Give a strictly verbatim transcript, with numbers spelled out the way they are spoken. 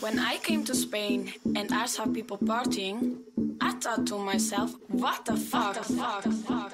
When I came to Spain and I saw people partying, I thought to myself, what the fuck? What the fuck?